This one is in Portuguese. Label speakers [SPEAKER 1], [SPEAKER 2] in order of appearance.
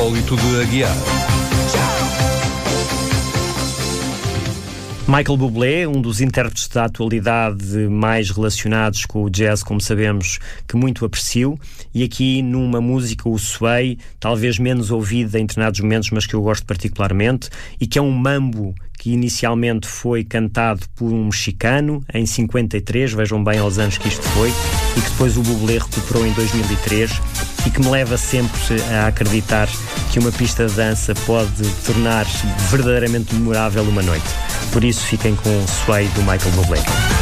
[SPEAKER 1] Ólito de Aguiar.
[SPEAKER 2] Michael Bublé, um dos intérpretes da atualidade mais relacionados com o jazz, como sabemos, que muito aprecio, e aqui numa música, o Sway, talvez menos ouvida em determinados momentos, mas que eu gosto particularmente, e que é um mambo que inicialmente foi cantado por um mexicano em 53, vejam bem aos anos que isto foi, e que depois o Bublé recuperou em 2003, e que me leva sempre a acreditar que uma pista de dança pode tornar verdadeiramente memorável uma noite. Por isso, fiquem com o Sway do Michael Bublé.